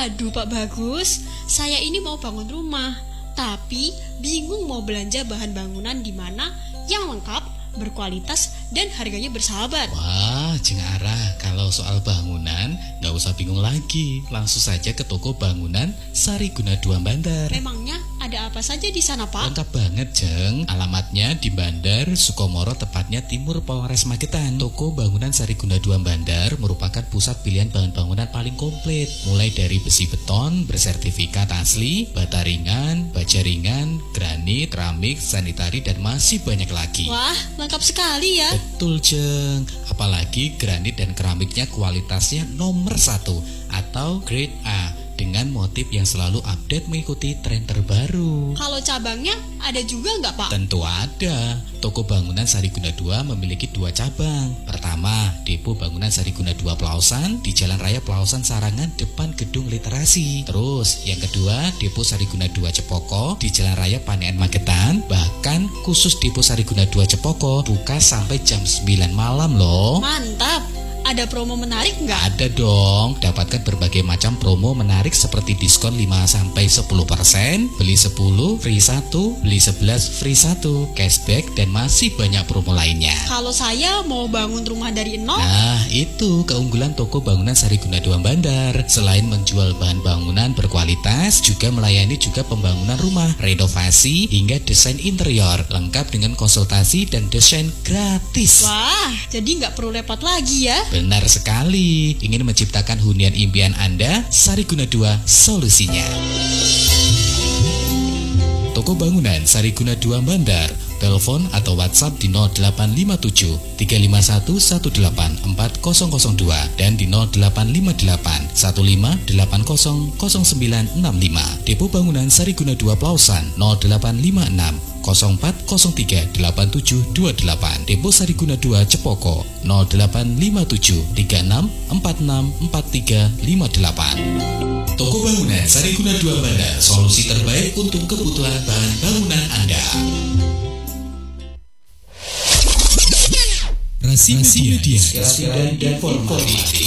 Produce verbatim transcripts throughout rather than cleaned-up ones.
Aduh Pak Bagus, saya ini mau bangun rumah, tapi bingung mau belanja bahan bangunan di mana yang lengkap, berkualitas, dan harganya bersahabat. Wah, Jeng Ara, kalau soal bangunan nggak usah bingung lagi, langsung saja ke toko bangunan Sariguna dua Bandar. Memangnya ada apa saja di sana, Pak? Lengkap banget, Jeng. Alamatnya di Bandar, Sukomoro, tepatnya Timur Polres Magetan. Toko bangunan Sariguna dua Bandar merupakan pusat pilihan bahan bangunan paling komplit, mulai dari besi beton bersertifikat asli, bata ringan, baja ringan, granit, keramik, sanitari, dan masih banyak lagi. Wah, lengkap sekali ya. Betul, Jeng. Apalagi granit dan keramiknya kualitasnya nomor satu atau grade A, dengan motif yang selalu update mengikuti tren terbaru. Kalau cabangnya ada juga nggak, Pak? Tentu ada. Toko bangunan Sariguna dua memiliki dua cabang. Pertama, Depo Bangunan Sariguna dua Pelausan di Jalan Raya Pelausan Sarangan depan Gedung Literasi. Terus, yang kedua, Depo Sariguna dua Cepoko di Jalan Raya Panean Magetan. Bahkan khusus Depo Sariguna dua Cepoko buka sampai jam sembilan malam loh. Mantap. Ada promo menarik nggak? Ada dong, dapatkan berbagai macam promo menarik seperti diskon lima sampai sepuluh persen, beli sepuluh free satu, beli sebelas free satu, cashback, dan masih banyak promo lainnya. Kalau saya mau bangun rumah dari nol? Nah, itu keunggulan toko bangunan Sariguna dua Bandar. Selain menjual bahan bangunan berkualitas, juga melayani juga pembangunan rumah, renovasi, hingga desain interior, lengkap dengan konsultasi dan desain gratis. Wah, jadi nggak perlu repot lagi ya? Benar sekali. Ingin menciptakan hunian impian Anda? Sariguna dua solusinya. Toko bangunan Sariguna dua Bandar. Telepon atau WhatsApp di nol delapan lima tujuh tiga lima satu satu delapan empat nol nol dua dan di nol delapan lima delapan satu lima delapan nol nol sembilan enam lima. Depo Bangunan Sariguna dua Pelausan nol delapan lima enam nol empat nol tiga delapan tujuh dua delapan. Depo Sariguna dua Cepoko nol delapan lima tujuh tiga enam empat enam empat tiga lima delapan. Toko Bangunan Sariguna dua Bandar, solusi terbaik untuk kebutuhan bahan bangunan Anda. Rasi Media, inspirasi dan informatif.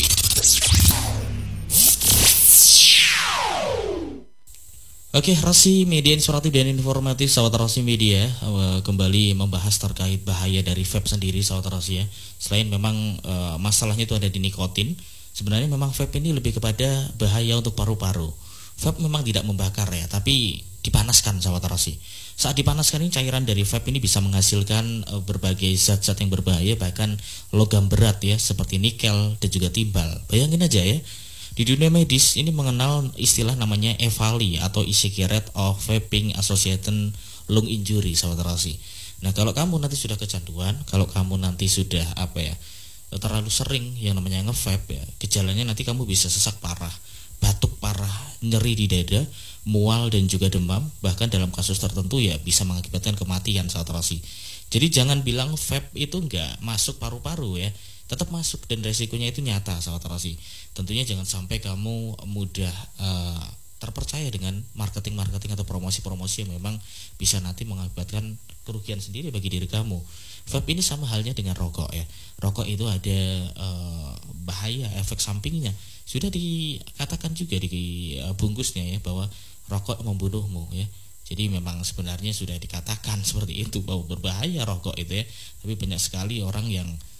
Oke, Rasi Media inspiratif dan informatif, sahabat Rasi Media, uh, kembali membahas terkait bahaya dari vape sendiri, sahabat Rasi ya. Selain memang uh, masalahnya itu ada di nikotin, sebenarnya memang vape ini lebih kepada bahaya untuk paru-paru. Vape memang tidak membakar ya, tapi dipanaskan, sahabat Rasi. Saat dipanaskan ini, cairan dari vape ini bisa menghasilkan uh, berbagai zat-zat yang berbahaya, bahkan logam berat ya, seperti nikel dan juga timbal. Bayangin aja ya, di dunia medis ini mengenal istilah namanya E V A L I atau E-Cigarette of Vaping Associated Lung Injury, sahabat Rasi. Nah, kalau kamu nanti sudah kecanduan, kalau kamu nanti sudah apa ya, terlalu sering yang namanya nge-vape ya, gejalanya nanti kamu bisa sesak parah, batuk parah, nyeri di dada, mual dan juga demam, bahkan dalam kasus tertentu ya bisa mengakibatkan kematian, sahabat Rasi. Jadi jangan bilang vape itu enggak masuk paru-paru ya, tetap masuk dan resikonya itu nyata, sahabat Rasi. Tentunya jangan sampai kamu mudah uh, terpercaya dengan marketing-marketing atau promosi-promosi yang memang bisa nanti mengakibatkan kerugian sendiri bagi diri kamu. Vape ini sama halnya dengan rokok ya. Rokok itu ada uh, bahaya, efek sampingnya. Sudah dikatakan juga di uh, bungkusnya ya, bahwa rokok membunuhmu ya. Jadi memang sebenarnya sudah dikatakan seperti itu, bahwa berbahaya rokok itu ya. Tapi banyak sekali orang yang